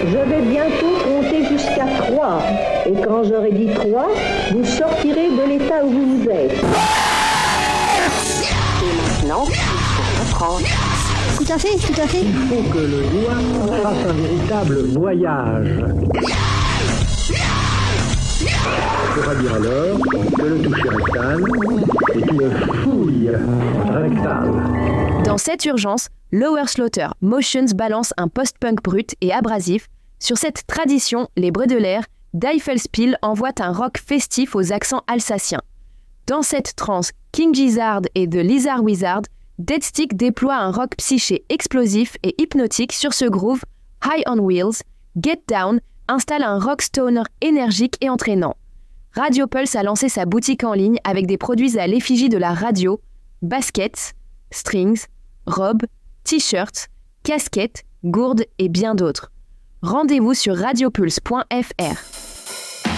Je vais bientôt compter jusqu'à 3. Et quand j'aurai dit 3, vous sortirez de l'état où vous êtes. Et maintenant, il faut reprendre. Tout à fait. Il faut que le doigt fasse un véritable voyage. On pourra dire alors que le toucher rectal est une fouille rectale. Dans cette urgence, Lower Slaughter Motions balance un post-punk brut et abrasif. Sur cette tradition, les Bredelaires, d'Eifelspiel envoient un rock festif aux accents alsaciens. Dans cette trance, King Gizzard et The Lizard Wizard, Deadstick déploie un rock psyché explosif et hypnotique sur ce groove. High on Wheels, Get Down installe un rock stoner énergique et entraînant. Radio Pulse a lancé sa boutique en ligne avec des produits à l'effigie de la radio, baskets, strings, robes, t-shirts, casquettes, gourdes et bien d'autres. Rendez-vous sur radiopulse.fr.